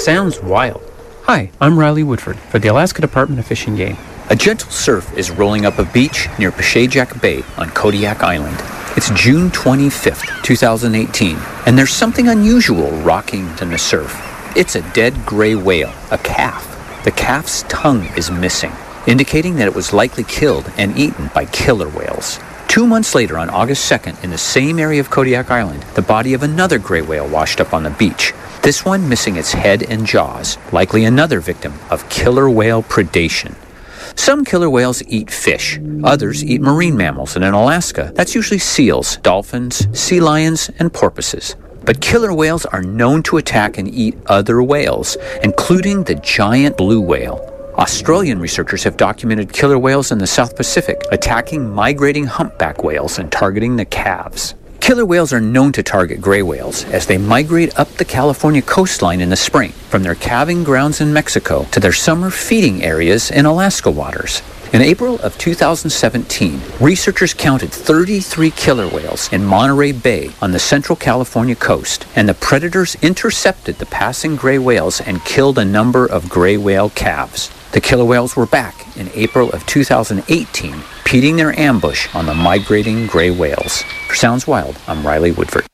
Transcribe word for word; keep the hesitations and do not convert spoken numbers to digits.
Sounds wild. Hi, I'm Riley Woodford for the Alaska Department of Fish and Game. A gentle surf is rolling up a beach near Pashayjack Bay on Kodiak Island. It's June twenty-fifth, twenty eighteen, and there's something unusual rocking in the surf. It's a dead gray whale, a calf. The calf's tongue is missing, indicating that it was likely killed and eaten by killer whales. Two months later, on August second, in the same area of Kodiak Island, the body of another gray whale washed up on the beach, this one missing its head and jaws, likely another victim of killer whale predation. Some killer whales eat fish, others eat marine mammals, and in Alaska, that's usually seals, dolphins, sea lions, and porpoises. But killer whales are known to attack and eat other whales, including the giant blue whale. Australian researchers have documented killer whales in the South Pacific, attacking migrating humpback whales and targeting the calves. Killer whales are known to target gray whales as they migrate up the California coastline in the spring, from their calving grounds in Mexico to their summer feeding areas in Alaska waters. In April of two thousand seventeen, researchers counted thirty-three killer whales in Monterey Bay on the central California coast, and the predators intercepted the passing gray whales and killed a number of gray whale calves. The killer whales were back in April of two thousand eighteen, repeating their ambush on the migrating gray whales. For Sounds Wild, I'm Riley Woodford.